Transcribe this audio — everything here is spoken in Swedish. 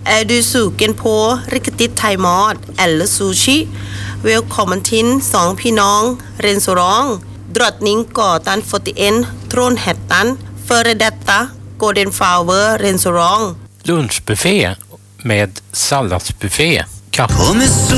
Är du sugen på riktigt thaimat eller sushi? Välkommen till 2 พี่น้องเรนสอรอง Drottning Gatan 41 Trollhättan före detta Golden Flower Restaurang. Lunchbuffé med salladsbuffé. Kaffe.